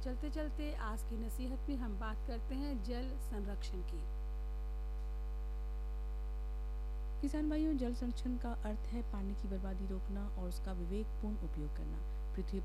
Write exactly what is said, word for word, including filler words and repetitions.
चलते चलते आज की नसीहत में हम बात करते हैं जल संरक्षण की। किसान भाइयों, जल संरक्षण का अर्थ है पानी की बर्बादी रोकना और उसका विवेकपूर्ण उपयोग करना। पृथ्वी